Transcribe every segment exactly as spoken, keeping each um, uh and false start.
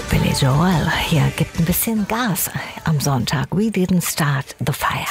Billy Joel hier gibt ein bisschen Gas am Sonntag. We didn't start the fire.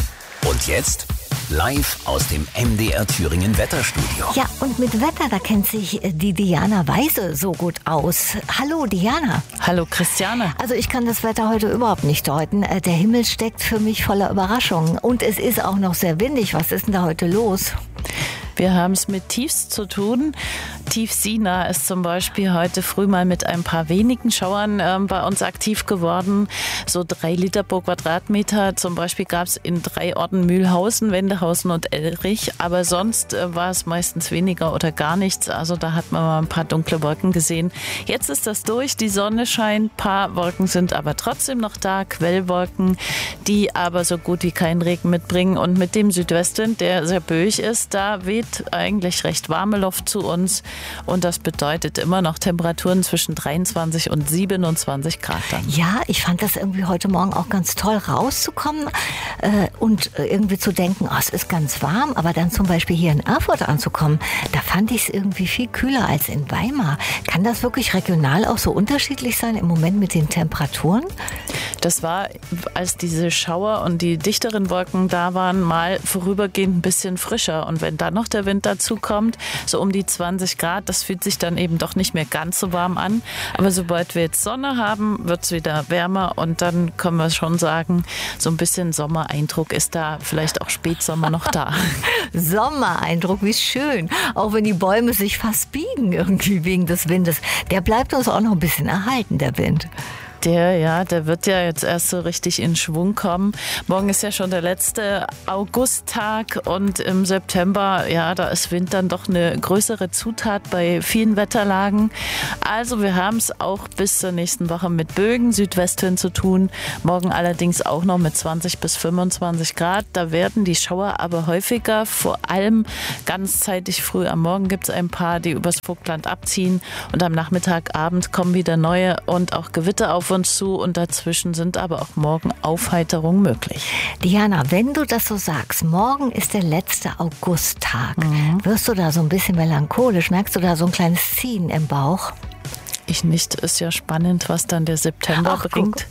Und jetzt live aus dem M D R Thüringen Wetterstudio. Ja, und mit Wetter, da kennt sich die Diana Weise so gut aus. Hallo Diana. Hallo Christiane. Also ich kann das Wetter heute überhaupt nicht deuten. Der Himmel steckt für mich voller Überraschungen. Und es ist auch noch sehr windig. Was ist denn da heute los? Wir haben es mit Tiefs zu tun. Tief Sina ist zum Beispiel heute früh mal mit ein paar wenigen Schauern äh, bei uns aktiv geworden. So drei Liter pro Quadratmeter. Zum Beispiel gab es in drei Orten Mühlhausen, Wendehausen und Elrich. Aber sonst äh, war es meistens weniger oder gar nichts. Also da hat man mal ein paar dunkle Wolken gesehen. Jetzt ist das durch. Die Sonne scheint. Ein paar Wolken sind aber trotzdem noch da. Quellwolken, die aber so gut wie keinen Regen mitbringen. Und mit dem Südwestwind, der sehr böig ist, da weht eigentlich recht warme Luft zu uns und das bedeutet immer noch Temperaturen zwischen dreiundzwanzig und siebenundzwanzig Grad dann. Ja, ich fand das irgendwie heute Morgen auch ganz toll rauszukommen äh, und irgendwie zu denken, oh, es ist ganz warm, aber dann zum Beispiel hier in Erfurt anzukommen, da fand ich es irgendwie viel kühler als in Weimar. Kann das wirklich regional auch so unterschiedlich sein im Moment mit den Temperaturen? Das war, als diese Schauer und die dichteren Wolken da waren, mal vorübergehend ein bisschen frischer. Und wenn dann noch der Wind dazu kommt, so um die zwanzig Grad, das fühlt sich dann eben doch nicht mehr ganz so warm an. Aber sobald wir jetzt Sonne haben, wird es wieder wärmer und dann können wir schon sagen, so ein bisschen Sommereindruck ist da, vielleicht auch Spätsommer noch da. Sommereindruck, wie schön. Auch wenn die Bäume sich fast biegen irgendwie wegen des Windes. Der bleibt uns auch noch ein bisschen erhalten, der Wind. Der, ja, der wird ja jetzt erst so richtig in Schwung kommen. Morgen ist ja schon der letzte Augusttag und im September, ja, da ist Wind dann doch eine größere Zutat bei vielen Wetterlagen. Also wir haben es auch bis zur nächsten Woche mit Bögen, Südwestwind zu tun. Morgen allerdings auch noch mit zwanzig bis fünfundzwanzig Grad. Da werden die Schauer aber häufiger, vor allem ganzzeitig früh am Morgen gibt es ein paar, die übers Vogtland abziehen und am Nachmittag, Abend kommen wieder neue und auch Gewitter auf uns zu und dazwischen sind aber auch morgen Aufheiterungen möglich. Diana, wenn du das so sagst, morgen ist der letzte Augusttag. Mhm. Wirst du da so ein bisschen melancholisch? Merkst du da so ein kleines Ziehen im Bauch? Ich nicht. Ist ja spannend, was dann der September Ach, bringt.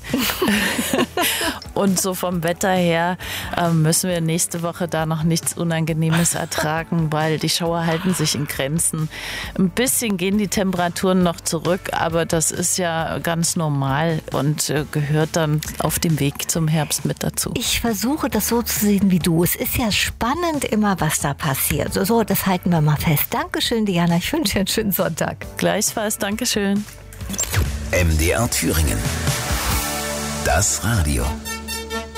Und so vom Wetter her äh, müssen wir nächste Woche da noch nichts Unangenehmes ertragen, weil die Schauer halten sich in Grenzen. Ein bisschen gehen die Temperaturen noch zurück, aber das ist ja ganz normal und äh, gehört dann auf dem Weg zum Herbst mit dazu. Ich versuche das so zu sehen wie du. Es ist ja spannend immer, was da passiert. So, so das halten wir mal fest. Dankeschön, Diana. Ich wünsche dir einen schönen Sonntag. Gleichfalls. Dankeschön. M D R Thüringen. Das Radio.